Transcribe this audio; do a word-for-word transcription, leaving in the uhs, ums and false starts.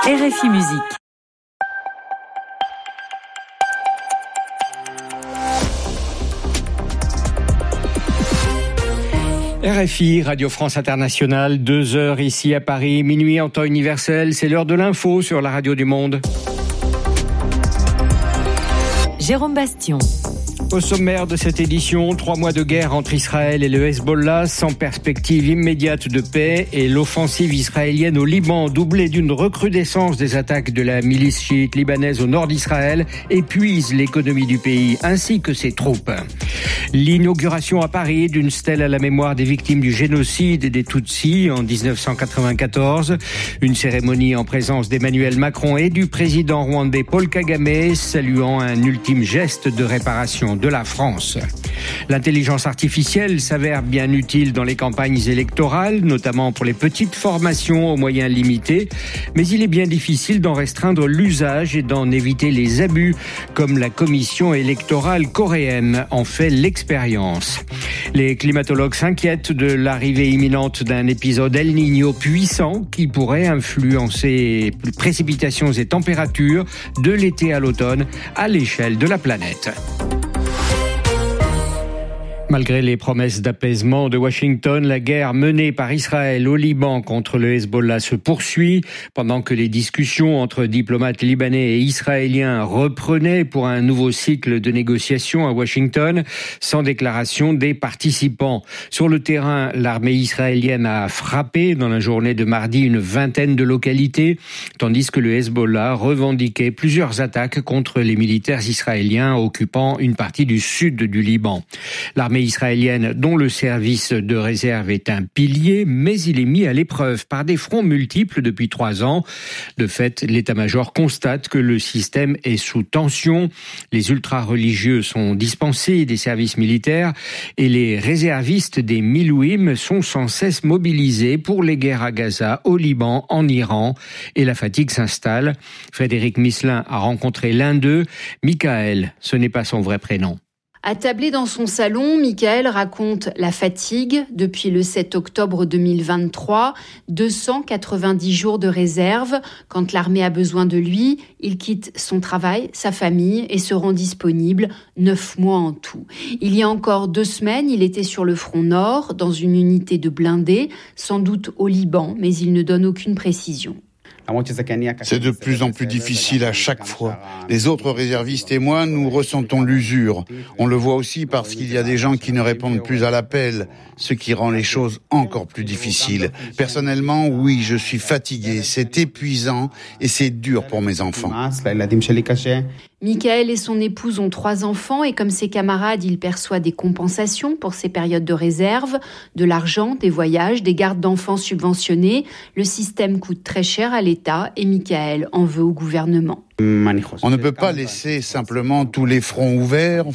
R F I Musique. R F I, Radio France Internationale, deux heures ici à Paris, minuit en temps universel, c'est l'heure de l'info sur la radio du monde. Jérôme Bastion. Au sommaire de cette édition, trois mois de guerre entre Israël et le Hezbollah, sans perspective immédiate de paix, et l'offensive israélienne au Liban, doublée d'une recrudescence des attaques de la milice chiite libanaise au nord d'Israël, épuise l'économie du pays, ainsi que ses troupes. L'inauguration à Paris d'une stèle à la mémoire des victimes du génocide des Tutsis en dix-neuf cent quatre-vingt-quatorze, une cérémonie en présence d'Emmanuel Macron et du président rwandais Paul Kagame, saluant un ultime geste de réparation de la France. L'intelligence artificielle s'avère bien utile dans les campagnes électorales, notamment pour les petites formations aux moyens limités, mais il est bien difficile d'en restreindre l'usage et d'en éviter les abus, comme la commission électorale coréenne en fait l'expérience. Les climatologues s'inquiètent de l'arrivée imminente d'un épisode El Niño puissant qui pourrait influencer précipitations et températures de l'été à l'automne à l'échelle de la planète. Malgré les promesses d'apaisement de Washington, la guerre menée par Israël au Liban contre le Hezbollah se poursuit, pendant que les discussions entre diplomates libanais et israéliens reprenaient pour un nouveau cycle de négociations à Washington, sans déclaration des participants. Sur le terrain, l'armée israélienne a frappé dans la journée de mardi une vingtaine de localités, tandis que le Hezbollah revendiquait plusieurs attaques contre les militaires israéliens occupant une partie du sud du Liban. L'armée israélienne, dont le service de réserve est un pilier, mais il est mis à l'épreuve par des fronts multiples depuis trois ans. De fait, l'état-major constate que le système est sous tension. Les ultra-religieux sont dispensés des services militaires et les réservistes des Milouïm sont sans cesse mobilisés pour les guerres à Gaza, au Liban, en Iran. Et la fatigue s'installe. Frédéric Misselin a rencontré l'un d'eux. Michael, ce n'est pas son vrai prénom. Attablé dans son salon, Michael raconte la fatigue depuis le sept octobre deux mille vingt-trois, deux cent quatre-vingt-dix jours de réserve. Quand l'armée a besoin de lui, il quitte son travail, sa famille et se rend disponible, neuf mois en tout. Il y a encore deux semaines, il était sur le front nord, dans une unité de blindés, sans doute au Liban, mais il ne donne aucune précision. C'est de plus en plus difficile à chaque fois. Les autres réservistes et moi, nous ressentons l'usure. On le voit aussi parce qu'il y a des gens qui ne répondent plus à l'appel, ce qui rend les choses encore plus difficiles. Personnellement, oui, je suis fatigué, c'est épuisant et c'est dur pour mes enfants. Michael et son épouse ont trois enfants et comme ses camarades, il perçoit des compensations pour ces périodes de réserve, de l'argent, des voyages, des gardes d'enfants subventionnés. Le système coûte très cher à l'État et Michael en veut au gouvernement. On ne peut pas laisser simplement tous les fronts ouverts.